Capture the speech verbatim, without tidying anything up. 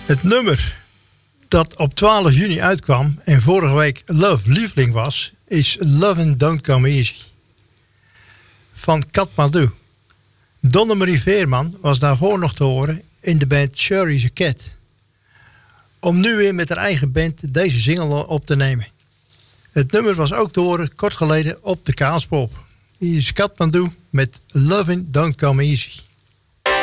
Het nummer dat op twaalf juni uitkwam en vorige week Love Lieveling was, is Lovin' Don't Come Easy van Kathmandu. Donna-Marie Veerman was daarvoor nog te horen in de band Sherry's a Cat. Om nu weer met haar eigen band deze single op te nemen. Het nummer was ook te horen kort geleden op de Kaaspop. Hier is Kathmandu met Lovin' Don't Come Easy.